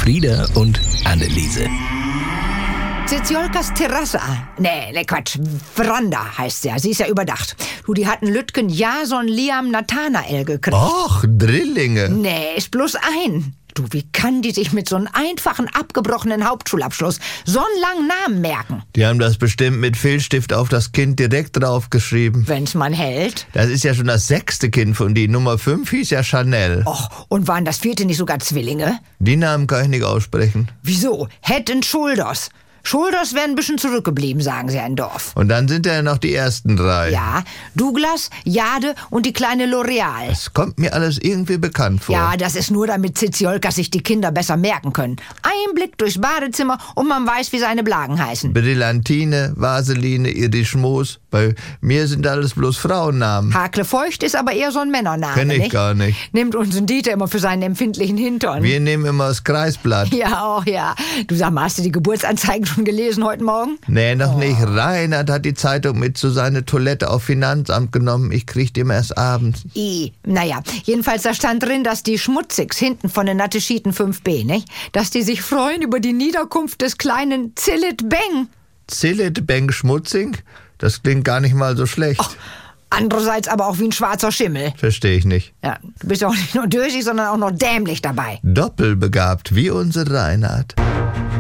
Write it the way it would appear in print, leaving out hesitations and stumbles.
Frieda und Anneliese. Zitziolkas Terrassa. Nee, Quatsch. Veranda heißt sie ja. Sie ist ja überdacht. Du, die hatten Lütgen Jason, Liam, Nathanael gekriegt. Och, Drillinge. Nee, ist bloß ein. Du, wie kann die sich mit so einem einfachen, abgebrochenen Hauptschulabschluss so einen langen Namen merken? Die haben das bestimmt mit Filzstift auf das Kind direkt draufgeschrieben. Wenn's man hält. Das ist ja schon das 6. Kind von die. Nummer 5 hieß ja Chanel. Och, und waren das 4. nicht sogar Zwillinge? Die Namen kann ich nicht aussprechen. Wieso? Head and Shoulders. Shoulders wären ein bisschen zurückgeblieben, sagen sie ein Dorf. Und dann sind ja noch die ersten 3. Ja, Douglas, Jade und die kleine L'Oreal. Das kommt mir alles irgendwie bekannt vor. Ja, das ist nur, damit Zitziolkas sich die Kinder besser merken können. Ein Blick durchs Badezimmer und man weiß, wie seine Blagen heißen. Brillantine, Vaseline, Irisch Moos. Bei mir sind alles bloß Frauennamen. Hakle Feucht ist aber eher so ein Männername, Kenn ich nicht? gar nicht. Nimmt unseren Dieter immer für seinen empfindlichen Hintern. Wir nehmen immer das Kreisblatt. Ja, auch ja. Du sag mal, hast du die Geburtsanzeigen schon gelesen heute Morgen? Nee, noch nicht. Reinhard hat die Zeitung mit zu seiner Toilette auf Finanzamt genommen. Ich krieg die immer erst abends. Naja, jedenfalls da stand drin, dass die Schmutzigs hinten von den Natteschieten 5b, nicht? Dass die sich freuen über die Niederkunft des kleinen Zillit Beng. Zillit Beng Schmutzing? Das klingt gar nicht mal so schlecht. Oh, andererseits aber auch wie ein schwarzer Schimmel. Verstehe ich nicht. Ja, du bist ja auch nicht nur dösig, sondern auch noch dämlich dabei. Doppelbegabt, wie unser Reinhard.